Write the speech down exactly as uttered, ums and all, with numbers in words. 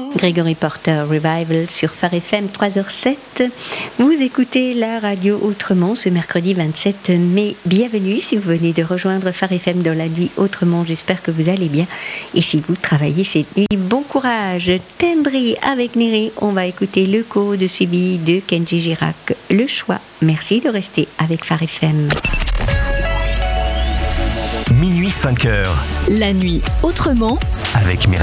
Gregory Porter Revival sur Phare F M trois heures sept. Vous écoutez la radio Autrement ce mercredi vingt-sept mai. Bienvenue si vous venez de rejoindre Phare F M dans la nuit Autrement. J'espère que vous allez bien. Et si vous travaillez cette nuit, bon courage. Tendry avec Neri. On va écouter le code suivi de Kenji Girac. Le choix. Merci de rester avec Phare F M. Minuit cinq heures. La nuit Autrement. Avec